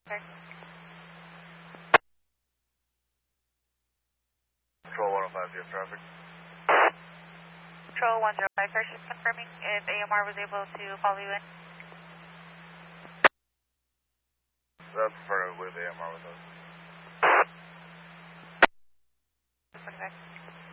sir. Control 105, you have traffic. Control 105, sir, just confirming if AMR was able to follow you in. That's preferably the AMR with us. Okay.